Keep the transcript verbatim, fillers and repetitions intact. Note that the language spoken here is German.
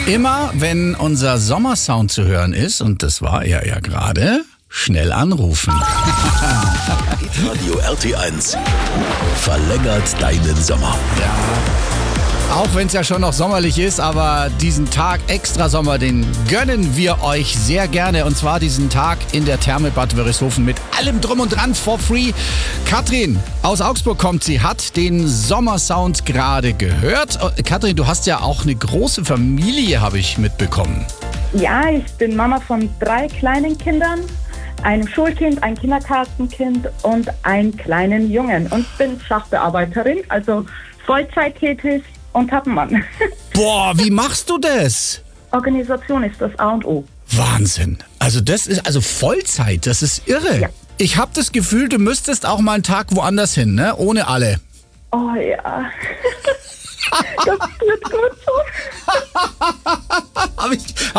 Immer wenn unser Sommersound zu hören ist, und das war er ja gerade, schnell anrufen. Radio R T eins verlängert deinen Sommer. Auch wenn es ja schon noch sommerlich ist, aber diesen Tag extra Sommer, den gönnen wir euch sehr gerne. Und zwar diesen Tag in der Therme Bad Wörishofen mit allem drum und dran for free. Katrin aus Augsburg kommt, sie hat den Sommersound gerade gehört. Katrin, du hast ja auch eine große Familie, habe ich mitbekommen. Ja, ich bin Mama von drei kleinen Kindern, einem Schulkind, ein Kindergartenkind und einen kleinen Jungen. Und bin Sachbearbeiterin, also Vollzeit tätig. Und hab einen Mann. Boah, wie machst du das? Organisation ist das A und O. Wahnsinn. Also das ist also Vollzeit, das ist irre. Ja. Ich habe das Gefühl, du müsstest auch mal einen Tag woanders hin, ne? Ohne alle. Oh ja. Das wird gut so. Hab ich,